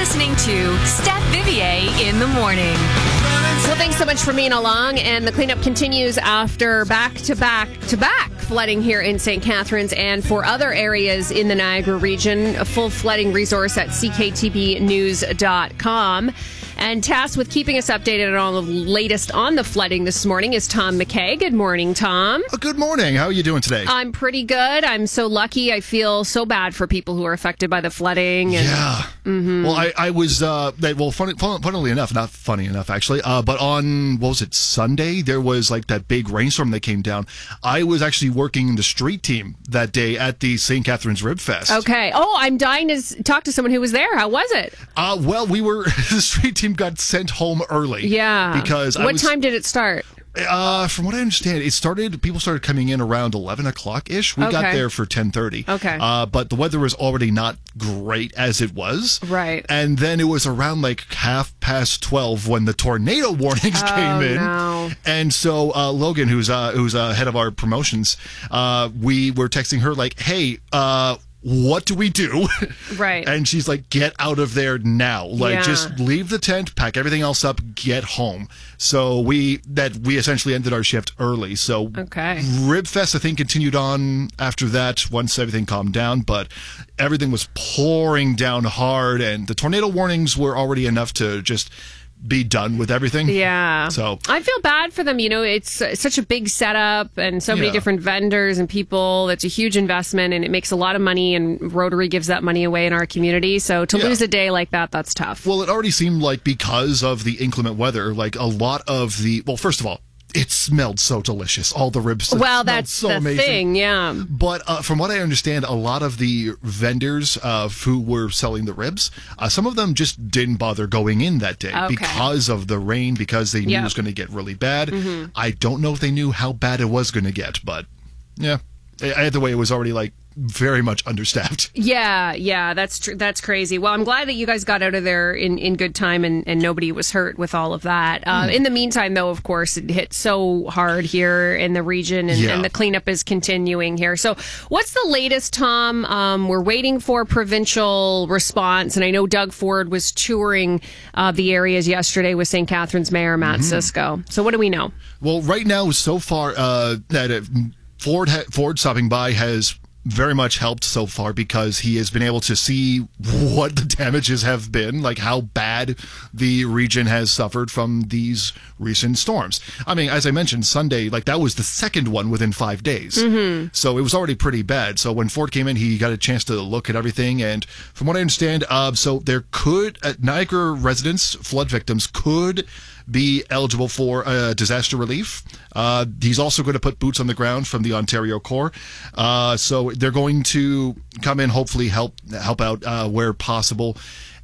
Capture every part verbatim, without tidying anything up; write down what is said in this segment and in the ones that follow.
listening to Steph Vivier in the morning. Well, thanks so much for being along. And the cleanup continues after back-to-back-to-back flooding here in Saint Catharines and for other areas in the Niagara region. A full flooding resource at c k t b news dot com. And tasked with keeping us updated on all the latest on the flooding this morning is Tom McKay. Good morning, Tom. Uh, good morning. How are you doing today? I'm pretty good. I'm so lucky. I feel so bad for people who are affected by the flooding. And, yeah. Mm-hmm. Well, I, I was, uh, well, funny, funnily enough, not funny enough, actually, uh, but on, what was it, Sunday, there was like that big rainstorm that came down. I was actually working in the street team that day at the Saint Catharines Rib Fest. Okay. Oh, I'm dying to s- talk to someone who was there. How was it? Uh, well, we were, the street team got sent home early. Yeah. Because I What was, time did it start? Uh, from what I understand, it started, people started coming in around eleven o'clock-ish. We Okay. got there for ten thirty. Okay. Uh, but the weather was already not great as it was. Right. And then it was around like half past twelve when the tornado warnings Oh, came in. no. And so, uh, Logan, who's, uh, who's, uh, head of our promotions, uh, we were texting her like, hey, uh, what do we do? Right. And she's like, get out of there now. Like, Yeah. just leave the tent, pack everything else up, get home. So we, that we essentially ended our shift early. So Okay. Ribfest, I think, continued on after that once everything calmed down, but everything was pouring down hard and the tornado warnings were already enough to just be done with everything. Yeah. So I feel bad for them. You know, it's uh, such a big setup and so many Yeah. different vendors and people. That's a huge investment and it makes a lot of money, and Rotary gives that money away in our community. So to Yeah. lose a day like that, that's tough. Well, it already seemed like because of the inclement weather, like a lot of the, well, first of all, it smelled so delicious. All the ribs. Well, smelled that's so the amazing. thing. Yeah. But uh, from what I understand, a lot of the vendors uh, who were selling the ribs, uh, some of them just didn't bother going in that day Okay. because of the rain, because they knew Yep. it was going to get really bad. Mm-hmm. I don't know if they knew how bad it was going to get, but yeah. Either way, it was already like very much understaffed. Yeah, yeah, that's tr- that's crazy. Well, I'm glad that you guys got out of there in, in good time and, and nobody was hurt with all of that. Uh, Mm. In the meantime, though, of course, it hit so hard here in the region and, Yeah. and the cleanup is continuing here. So what's the latest, Tom? Um, we're waiting for provincial response, and I know Doug Ford was touring uh, the areas yesterday with Saint Catharines Mayor Matt Mm-hmm. Cisco. So what do we know? Well, right now, so far, uh, that uh, Ford ha- Ford stopping by has very much helped so far because he has been able to see what the damages have been, like how bad the region has suffered from these recent storms. I mean, as I mentioned, Sunday, like that was the second one within five days. Mm-hmm. So it was already pretty bad. So when Ford came in, he got a chance to look at everything. And from what I understand, uh, so there could, uh, Niagara residents, flood victims could be eligible for uh, disaster relief. Uh, he's also going to put boots on the ground from the Ontario Corps. Uh, so they're going to come in, hopefully help help out uh, where possible.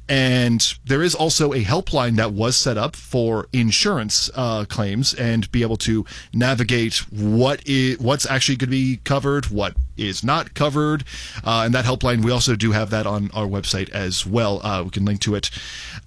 And there is also a helpline that was set up for insurance uh, claims and be able to navigate what is what's actually going to be covered, what is not covered. Uh, and that helpline, we also do have that on our website as well. Uh, we can link to it.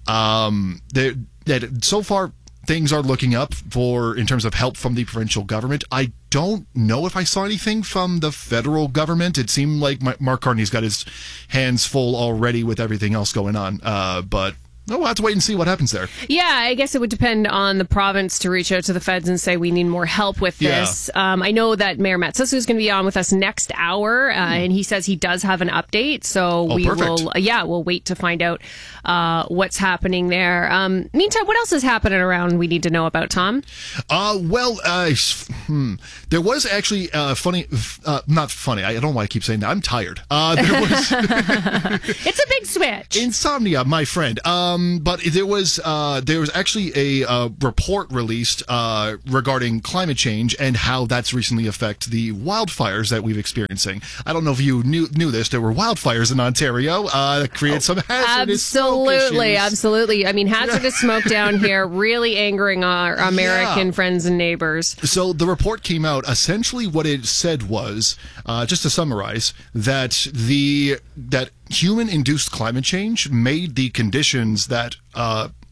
Um, there, that so far, things are looking up for in terms of help from the provincial government. I don't know if I saw anything from the federal government. It seemed like my, Mark Carney's got his hands full already with everything else going on. Uh, but no, we'll have to wait and see what happens there. Yeah, I guess it would depend on the province to reach out to the feds and say we need more help with this. Yeah. Um, I know that Mayor Matt Cisco is going to be on with us next hour, uh, mm. and he says he does have an update. So oh, we perfect. will, yeah, we'll wait to find out uh, what's happening there. Um, meantime, what else is happening around we need to know about, Tom? Uh, well, uh, hmm, there was actually uh, funny, uh, not funny. I don't know why I keep saying that. I'm tired. Uh, there was it's a big switch. Insomnia, my friend. Um, but there was uh, there was actually a uh, report released uh, regarding climate change and how that's recently affected the wildfires that we've experiencing. I don't know if you knew knew this. There were wildfires in Ontario uh, that created some hazardous absolutely, smoke absolutely. I mean, hazardous smoke down here really angering our American yeah. friends and neighbors. So the report came out. Essentially, what it said was, uh, just to summarize, that the that human-induced climate change made the conditions that uh,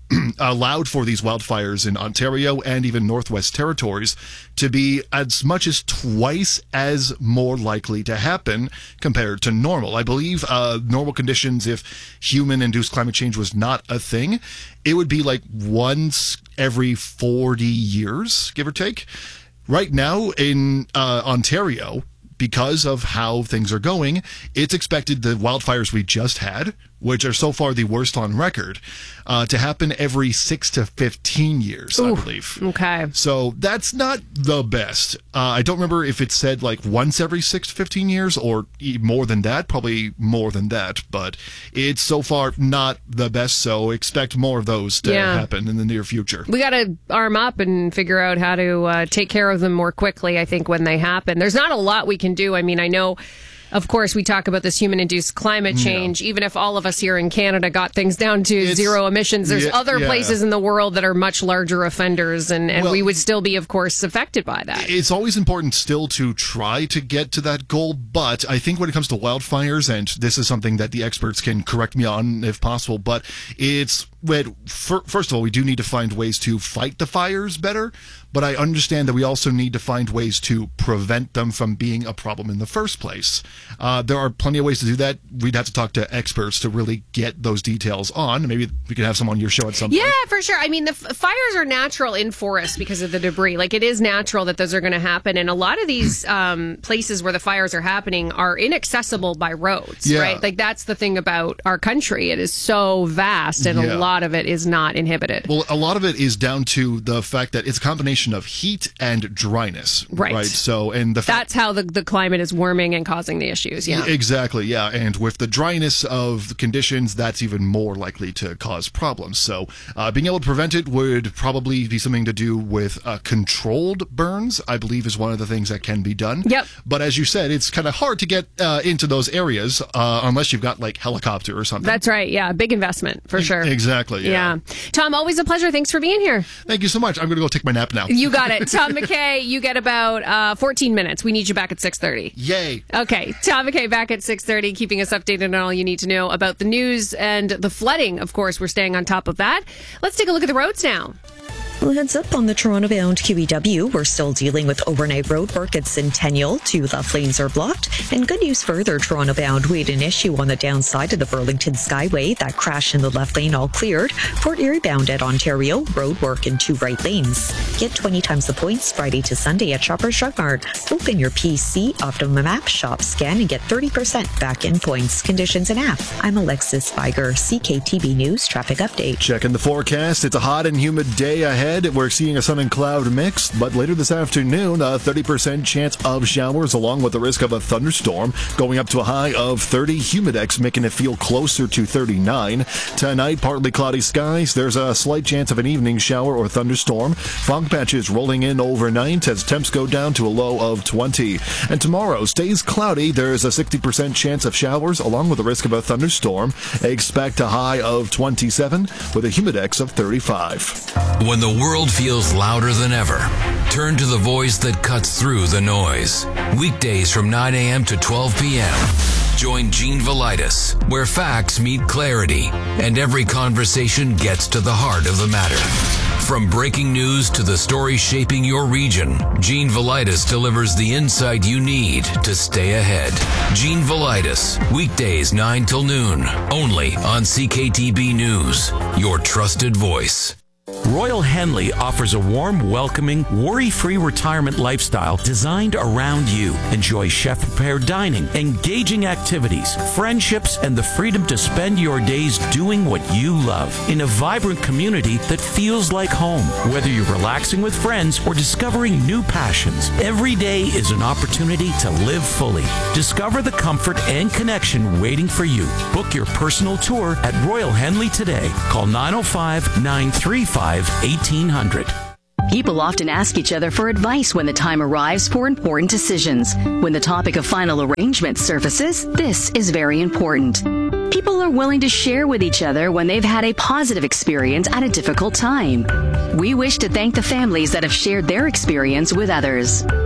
allowed for these wildfires in Ontario and even Northwest Territories to be as much as twice as more likely to happen compared to normal. I believe uh, normal conditions, if human-induced climate change was not a thing, it would be like once every forty years, give or take. Right now in uh, Ontario, because of how things are going, it's expected the wildfires we just had, which are so far the worst on record, uh, to happen every six to fifteen years, Ooh, I believe. Okay. So that's not the best. Uh, I don't remember if it said like once every six to fifteen years or e- more than that, probably more than that, but it's so far not the best, so expect more of those to Yeah. happen in the near future. We got to arm up and figure out how to uh, take care of them more quickly, I think, when they happen. There's not a lot we can do. I mean, I know, of course, we talk about this human-induced climate change. Yeah. Even if all of us here in Canada got things down to It's, zero emissions, there's yeah, other yeah. places in the world that are much larger offenders, and, and Well, we would still be, of course, affected by that. It's always important still to try to get to that goal, but I think when it comes to wildfires, and this is something that the experts can correct me on if possible, but it's, first of all, we do need to find ways to fight the fires better, but I understand that we also need to find ways to prevent them from being a problem in the first place. Uh, there are plenty of ways to do that. We'd have to talk to experts to really get those details on. Maybe we could have some on your show at some Yeah, point. for sure. I mean, the f- fires are natural in forests because of the debris. Like, it is natural that those are going to happen. And a lot of these um, places where the fires are happening are inaccessible by roads, Yeah. right? Like, that's the thing about our country. It is so vast, and Yeah. a lot of it is not inhibited. Well, a lot of it is down to the fact that it's a combination of heat and dryness. Right. Right. So, and the fact That's how the, the climate is warming and causing the issues, yeah. Exactly, yeah. And with the dryness of the conditions, that's even more likely to cause problems. So uh, being able to prevent it would probably be something to do with uh, controlled burns, I believe is one of the things that can be done. Yep. But as you said, it's kind of hard to get uh, into those areas uh, unless you've got like helicopter or something. That's right, yeah. Big investment, for sure. Exactly, yeah. Yeah. Tom, always a pleasure. Thanks for being here. Thank you so much. I'm going to go take my nap now. You got it. Tom McKay, you get about uh, fourteen minutes. We need you back at six thirty. Yay. Okay, Tom McKay back at six thirty, keeping us updated on all you need to know about the news and the flooding. Of course, we're staying on top of that. Let's take a look at the roads now. Well, heads up on the Toronto-bound Q E W. We're still dealing with overnight road work at Centennial. Two left lanes are blocked. And good news further, Toronto-bound, we had an issue on the downside of the Burlington Skyway. That crash in the left lane all cleared. Fort Erie-bound at Ontario, road work in two right lanes. Get twenty times the points Friday to Sunday at Shoppers Drug Mart. Open your P C, Optimum app, shop, scan, and get thirty percent back in points. Conditions and app. I'm Alexis Feiger, C K T B News Traffic Update. Checking the forecast. It's a hot and humid day ahead. We're seeing a sun and cloud mix, but later this afternoon, a thirty percent chance of showers along with the risk of a thunderstorm, going up to a high of thirty. Humidex making it feel closer to thirty-nine. Tonight, partly cloudy skies. There's a slight chance of an evening shower or thunderstorm. Fog patches rolling in overnight as temps go down to a low of twenty. And tomorrow stays cloudy. There's a sixty percent chance of showers along with the risk of a thunderstorm. Expect a high of twenty-seven with a humidex of thirty-five. When the world feels louder than ever, turn to the voice that cuts through the noise. Weekdays from nine a.m. to twelve p.m. Join Gene Velitis, where facts meet clarity and every conversation gets to the heart of the matter. From breaking news to the stories shaping your region, Gene Velitis delivers the insight you need to stay ahead. Gene Velitis, weekdays nine till noon, only on C K T B News, your trusted voice. Royal Henley offers a warm, welcoming, worry-free retirement lifestyle designed around you. Enjoy chef-prepared dining, engaging activities, friendships, and the freedom to spend your days doing what you love in a vibrant community that feels like home. Whether you're relaxing with friends or discovering new passions, every day is an opportunity to live fully. Discover the comfort and connection waiting for you. Book your personal tour at Royal Henley today. Call nine oh five, nine three five, eighteen hundred. People often ask each other for advice when the time arrives for important decisions. When the topic of final arrangement surfaces, this is very important. People are willing to share with each other when they've had a positive experience at a difficult time. We wish to thank the families that have shared their experience with others.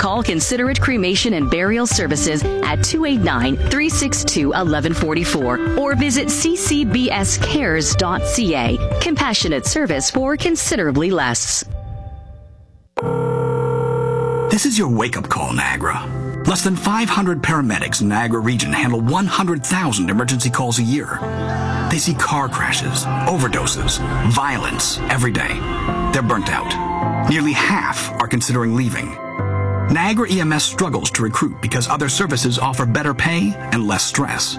Call Considerate Cremation and Burial Services at two eight nine, three six two, one one four four or visit c c b s cares dot c a. Compassionate service for considerably less. This is your wake-up call, Niagara. Less than five hundred paramedics in Niagara region handle one hundred thousand emergency calls a year. They see car crashes, overdoses, violence every day. They're burnt out. Nearly half are considering leaving. Niagara E M S struggles to recruit because other services offer better pay and less stress.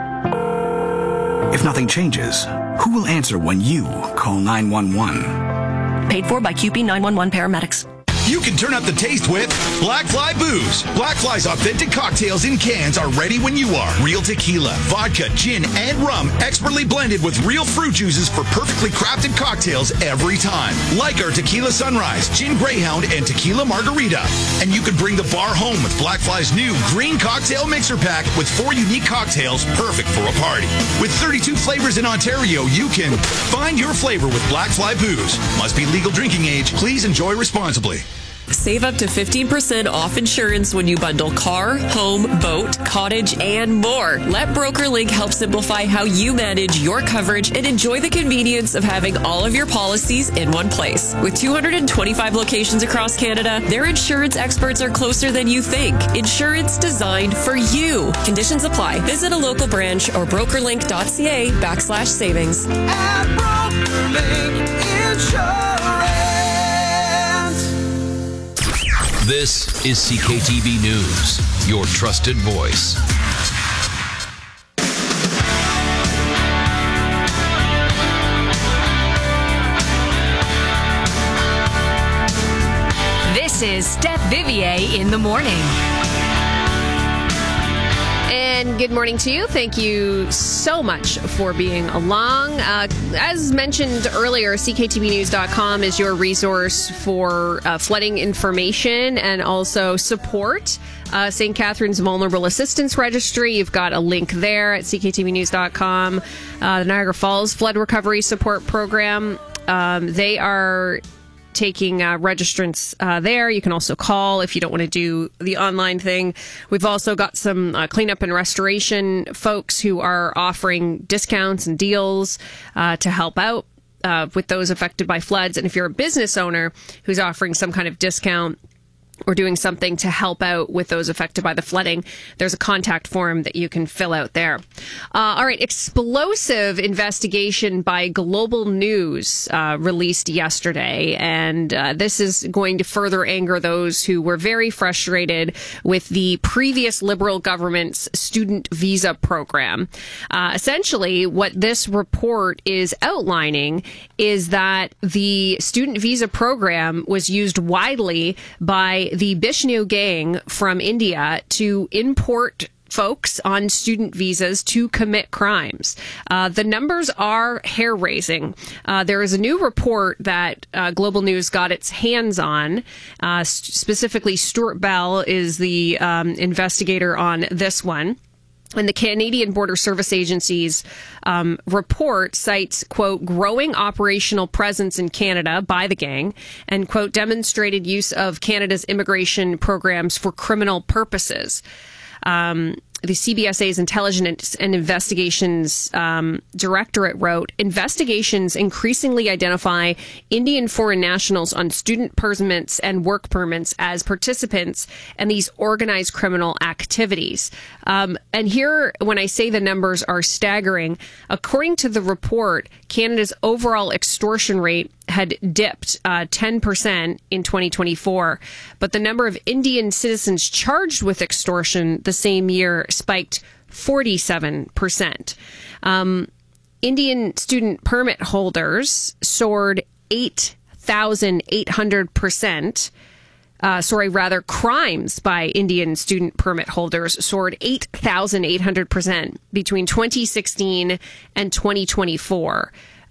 If nothing changes, who will answer when you call nine one one? Paid for by Q P nine one one paramedics. You can turn up the taste with Black Fly Booze. Black Fly's authentic cocktails in cans are ready when you are. Real tequila, vodka, gin, and rum expertly blended with real fruit juices for perfectly crafted cocktails every time. Like our Tequila Sunrise, Gin Greyhound, and Tequila Margarita. And you can bring the bar home with Black Fly's new green cocktail mixer pack with four unique cocktails perfect for a party. With thirty-two flavors in Ontario, you can find your flavor with Black Fly Booze. Must be legal drinking age. Please enjoy responsibly. Save up to fifteen percent off insurance when you bundle car, home, boat, cottage, and more. Let BrokerLink help simplify how you manage your coverage and enjoy the convenience of having all of your policies in one place. With two hundred twenty-five locations across Canada, their insurance experts are closer than you think. Insurance designed for you. Conditions apply. Visit a local branch or brokerlink.ca backslash savings. At BrokerLink Insurance. This is C K T V News, your trusted voice. This is Steph Vivier in the morning. And good morning to you. Thank you so much for being along. Uh, as mentioned earlier, C K T V news dot com is your resource for uh, flooding information and also support. Uh, Saint Catharines Vulnerable Assistance Registry. You've got a link there at C K T V news dot com. Uh, the Niagara Falls Flood Recovery Support Program. Um, they are taking uh, registrants uh, there. You can also call if you don't want to do the online thing. We've also got some uh, cleanup and restoration folks who are offering discounts and deals uh, to help out uh, with those affected by floods. And if you're a business owner who's offering some kind of discount or doing something to help out with those affected by the flooding, there's a contact form that you can fill out there. Uh, all right, explosive investigation by Global News uh, released yesterday, and uh, this is going to further anger those who were very frustrated with the previous Liberal government's student visa program. Uh, essentially, what this report is outlining is that the student visa program was used widely by the Bishnu gang from India to import folks on student visas to commit crimes. Uh, the numbers are hair-raising. Uh, there is a new report that uh, Global News got its hands on. Uh, specifically, Stuart Bell is the um, investigator on this one. And the Canadian Border Service Agency's um, report cites, quote, growing operational presence in Canada by the gang and, quote, demonstrated use of Canada's immigration programs for criminal purposes. Um, the C B S A's Intelligence and Investigations um, Directorate wrote, investigations increasingly identify Indian foreign nationals on student permits and work permits as participants in these organized criminal activities. Um, and here, when I say the numbers are staggering, according to the report, Canada's overall extortion rate had dipped uh, ten percent in twenty twenty-four, but the number of Indian citizens charged with extortion the same year spiked forty-seven percent. Um, Indian student permit holders soared eight thousand eight hundred percent. Uh, sorry, rather, crimes by Indian student permit holders soared eight thousand eight hundred percent between twenty sixteen and twenty twenty-four.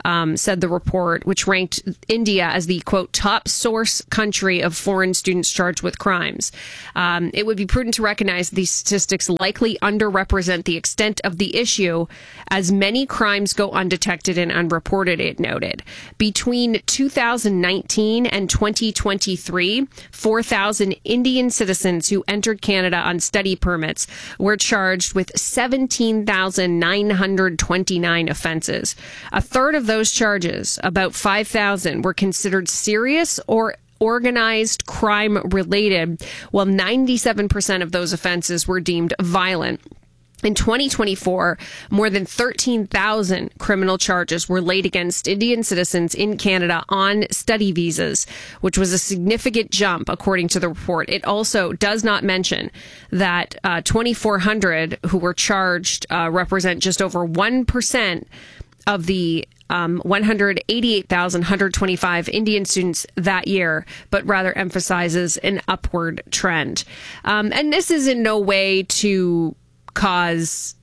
um, said the report, which ranked India as the, quote, top source country of foreign students charged with crimes. Um, it would be prudent to recognize these statistics likely underrepresent the extent of the issue, as many crimes go undetected and unreported, it noted. Between two thousand nineteen and twenty twenty-three, four thousand Indian citizens who entered Canada on study permits were charged with seventeen thousand nine hundred twenty-nine offenses. A third of those charges, about five thousand, were considered serious or organized crime related, while ninety-seven percent of those offenses were deemed violent. In twenty twenty-four, more than thirteen thousand criminal charges were laid against Indian citizens in Canada on study visas, which was a significant jump, according to the report. It also does not mention that uh, twenty-four hundred who were charged uh, represent just over one percent of the um, one hundred eighty-eight thousand one hundred twenty-five Indian students that year, but rather emphasizes an upward trend. Um, and this is in no way to cause,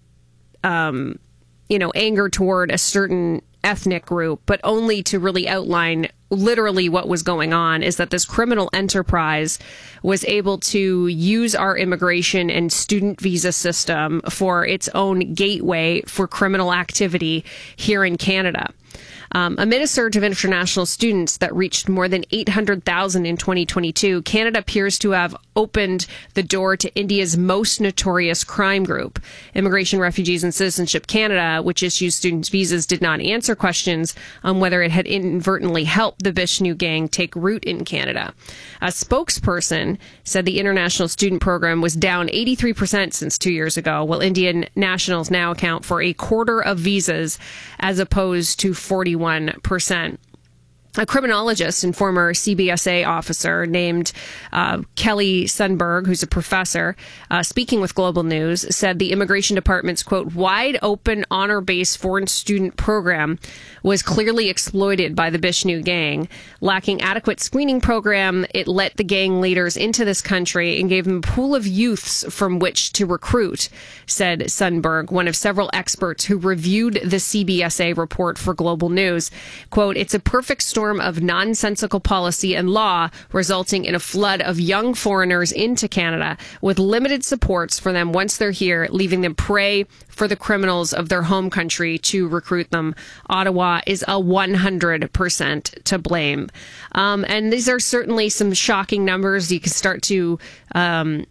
um, you know, anger toward a certain ethnic group, but only to really outline literally what was going on, is that this criminal enterprise was able to use our immigration and student visa system for its own gateway for criminal activity here in Canada. Um, amid a surge of international students that reached more than eight hundred thousand in twenty twenty-two, Canada appears to have opened the door to India's most notorious crime group. Immigration, Refugees and Citizenship Canada, which issues students visas, did not answer questions on whether it had inadvertently helped the Bishnu gang take root in Canada. A spokesperson said the international student program was down eighty-three percent since two years ago, while Indian nationals now account for a quarter of visas as opposed to forty-one percent. A criminologist and former C B S A officer named uh, Kelly Sundberg, who's a professor, uh, speaking with Global News, said the Immigration Department's, quote, wide open honor-based foreign student program was clearly exploited by the Bishnu gang. Lacking adequate screening program, it let the gang leaders into this country and gave them a pool of youths from which to recruit, said Sundberg, one of several experts who reviewed the C B S A report for Global News. Quote, it's a perfect storm of nonsensical policy and law, resulting in a flood of young foreigners into Canada with limited supports for them once they're here, leaving them prey for the criminals of their home country to recruit them. Ottawa is a one hundred percent to blame. Um, and these are certainly some shocking numbers. You can start to um,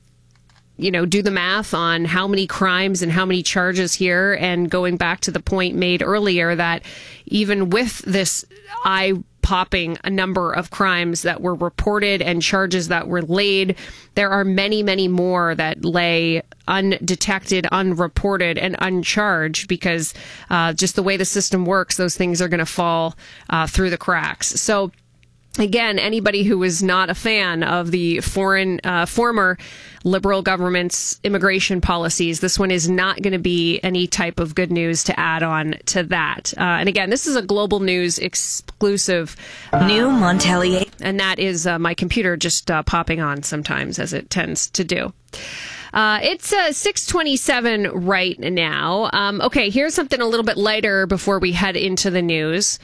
you know, do the math on how many crimes and how many charges here. And going back to the point made earlier that even with this eye-popping a number of crimes that were reported and charges that were laid, there are many, many more that lay undetected, unreported, and uncharged because uh, just the way the system works, those things are going to fall uh, through the cracks. So again, anybody who is not a fan of the foreign uh, former Liberal government's immigration policies, this one is not going to be any type of good news to add on to that. Uh, and again, this is a Global News exclusive. Uh, New Montelier. And that is uh, my computer just uh, popping on sometimes, as it tends to do. Uh, it's uh, six twenty-seven right now. Um, okay, here's something a little bit lighter before we head into the news.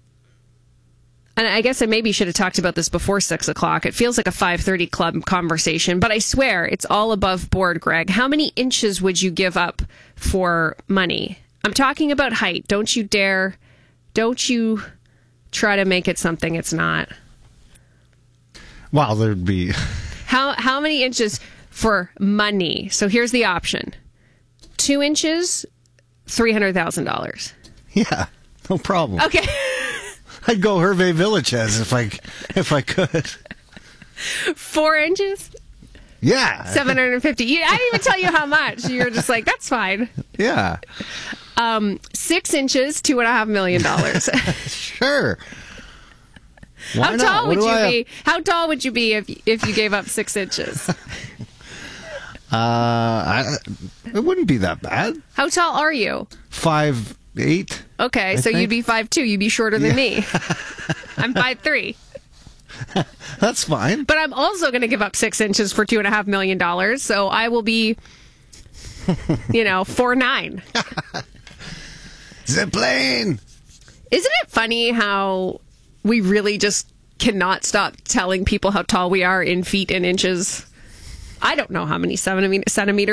And I guess I maybe should have talked about this before six o'clock. It feels like a five thirty club conversation, but I swear it's all above board, Greg. How many inches would you give up for money? I'm talking about height. Don't you dare, don't you try to make it something it's not. Wow, there'd be... How, how many inches for money? So here's the option. Two inches, three hundred thousand dollars. Yeah, no problem. Okay. I'd go Hervé Villachez if I if I could. Four inches? Yeah. seven hundred fifty. You, I didn't even tell you how much. You're just like, that's fine. Yeah. Um, six inches, two and a half million dollars. Sure. Why How not? tall What would do you I- be? How tall would you be if if you gave up six inches? Uh, I, it wouldn't be that bad. How tall are you? Five eight. Okay, I so think. you'd be five two. You'd be shorter than me. I'm five three. That's fine. But I'm also going to give up six inches for two and a half million dollars. So I will be, you know, four nine. Zip plane. Isn't it funny how we really just cannot stop telling people how tall we are in feet and inches? I don't know how many centimeters